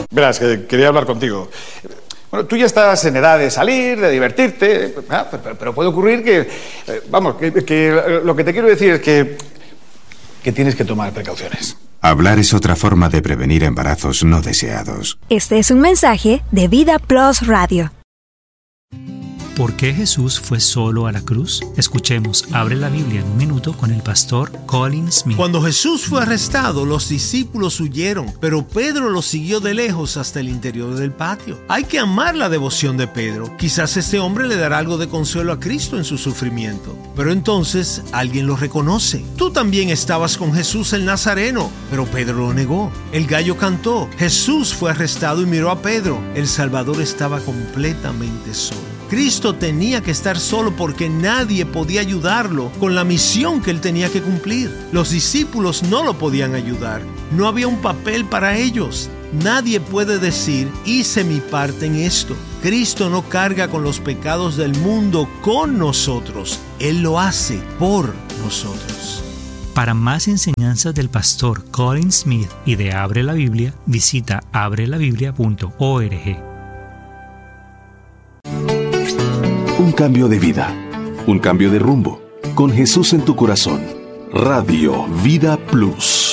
Verás, que quería hablar contigo. Bueno, tú ya estás en edad de salir, de divertirte, pero puede ocurrir que... Vamos, que lo que te quiero decir es que tienes que tomar precauciones. Hablar es otra forma de prevenir embarazos no deseados. Este es un mensaje de Vida Plus Radio. ¿Por qué Jesús fue solo a la cruz? Escuchemos Abre la Biblia en un minuto con el pastor Colin Smith. Cuando Jesús fue arrestado, los discípulos huyeron, pero Pedro lo siguió de lejos hasta el interior del patio. Hay que amar la devoción de Pedro. Quizás este hombre le dará algo de consuelo a Cristo en su sufrimiento. Pero entonces alguien lo reconoce. Tú también estabas con Jesús el Nazareno, pero Pedro lo negó. El gallo cantó. Jesús fue arrestado y miró a Pedro. El Salvador estaba completamente solo. Cristo tenía que estar solo porque nadie podía ayudarlo con la misión que él tenía que cumplir. Los discípulos no lo podían ayudar. No había un papel para ellos. Nadie puede decir, hice mi parte en esto. Cristo no carga con los pecados del mundo con nosotros. Él lo hace por nosotros. Para más enseñanzas del pastor Colin Smith y de Abre la Biblia, visita abrelabiblia.org. Un cambio de vida, un cambio de rumbo. Con Jesús en tu corazón. Radio Vida Plus.